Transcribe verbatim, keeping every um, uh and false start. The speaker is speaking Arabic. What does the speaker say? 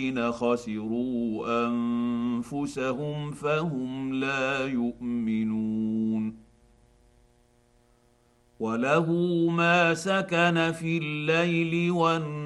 خسروا انفسهم فهم لا يؤمنون. وله ما سكن في الليل والنهار